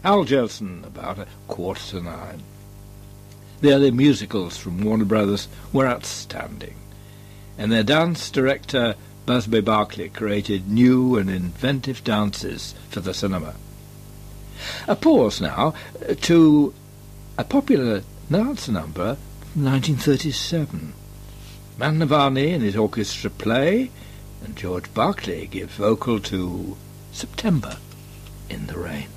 Al Jolson about 8:45. The early musicals from Warner Brothers were outstanding, and their dance director Busby Berkeley created new and inventive dances for the cinema. A pause now to a popular dance number from 1937. Mantovani and his orchestra play, and George Berkeley gives vocal to September in the Rain.